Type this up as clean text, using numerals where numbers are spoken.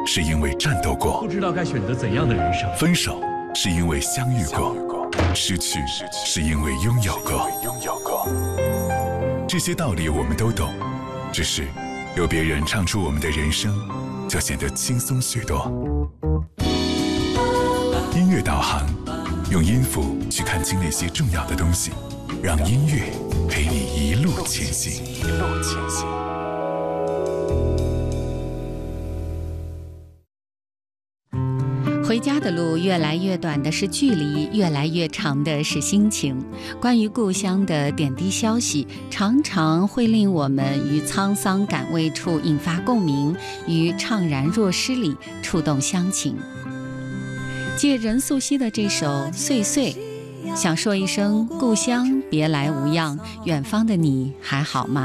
是因为战斗过， 不知道该选择怎样的人生。 分手是因为相遇过，失去是因为拥有过。这些道理我们都懂，只是有别人唱出我们的人生，就显得轻松许多。音乐导航，用音符去看清那些重要的东西，让音乐陪你一路前行。 回家的路越来越短的是距离，越来越长的是心情。关于故乡的点滴消息，常常会令我们于沧桑感味处引发共鸣，于怅然若失里触动乡情。借任素汐的这首《岁岁》，想说一声故乡别来无恙，远方的你还好吗？